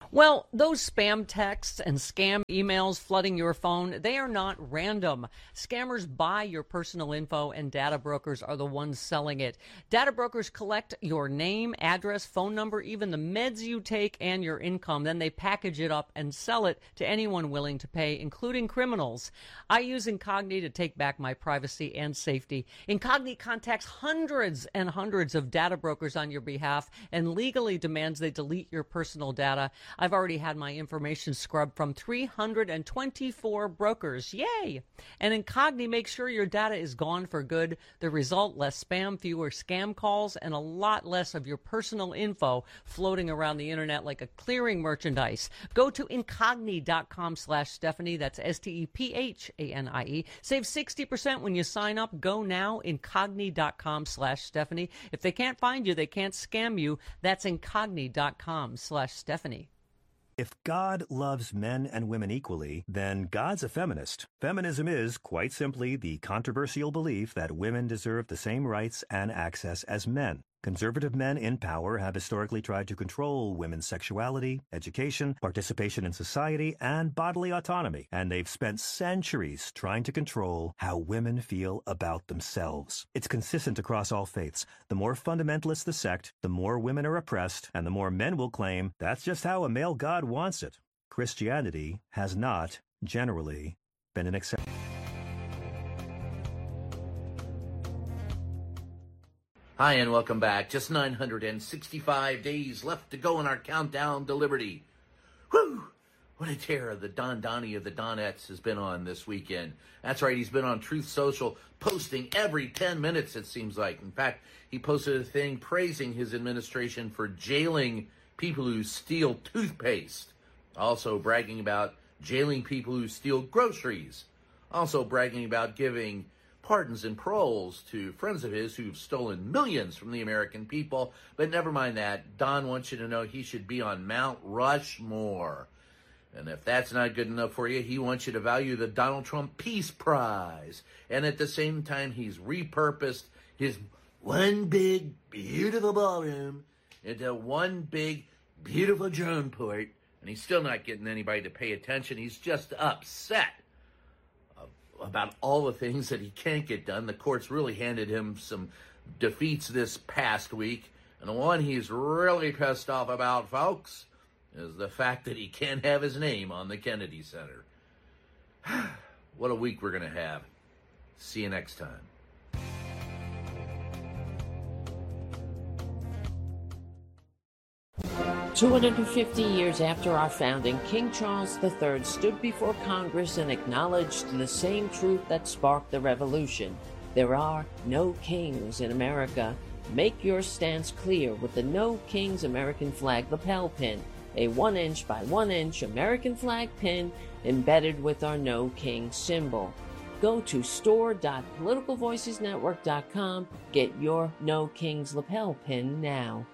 Well, those spam texts and scam emails flooding your phone, they are not random. Scammers buy your personal info and data brokers are the ones selling it. Data brokers collect your name, address, phone number, even the meds you take and your income. Then they package it up and sell it to anyone willing to pay, including criminals. I use Incogni to take back my privacy and safety. Incogni contacts hundreds and hundreds of data brokers on your behalf and legally demands they delete your personal data. I've already had my information scrubbed from 324 brokers. Yay! And Incogni makes sure your data is gone for good. The result, less spam, fewer scam calls, and a lot less of your personal info floating around the internet like a clearing merchandise. Go to Incogni.com/Stephanie. That's STEPHANIE. Save 60% when you sign up. Go now, Incogni.com/Stephanie. If they can't find you, they can't scam you. That's Incogni.com/Stephanie. If God loves men and women equally, then God's a feminist. Feminism is, quite simply, the controversial belief that women deserve the same rights and access as men. Conservative men in power have historically tried to control women's sexuality, education, participation in society, and bodily autonomy, and they've spent centuries trying to control how women feel about themselves. It's consistent across all faiths. The more fundamentalist the sect, the more women are oppressed, and the more men will claim that's just how a male god wants it. Christianity has not, generally, been an exception. Hi, and welcome back. Just 965 days left to go in our countdown to liberty. Whew! What a terror the Don Donnie of the Donettes has been on this weekend. That's right, he's been on Truth Social, posting every 10 minutes, it seems like. In fact, he posted a thing praising his administration for jailing people who steal toothpaste. Also bragging about jailing people who steal groceries. Also bragging about giving pardons and paroles to friends of his who've stolen millions from the American people. But never mind that. Don wants you to know he should be on Mount Rushmore. And if that's not good enough for you, he wants you to value the Donald Trump Peace Prize. And at the same time, he's repurposed his one big, beautiful ballroom into one big, beautiful drone port. And he's still not getting anybody to pay attention. He's just upset about all the things that he can't get done. The courts really handed him some defeats this past week. And the one he's really pissed off about, folks, is the fact that he can't have his name on the Kennedy Center. What a week we're going to have. See you next time. 250 years after our founding, King Charles III stood before Congress and acknowledged the same truth that sparked the Revolution. There are no kings in America. Make your stance clear with the No Kings American Flag lapel pin, a 1-inch by 1-inch American flag pin embedded with our No King symbol. Go to store.politicalvoicesnetwork.com. Get your No Kings lapel pin now.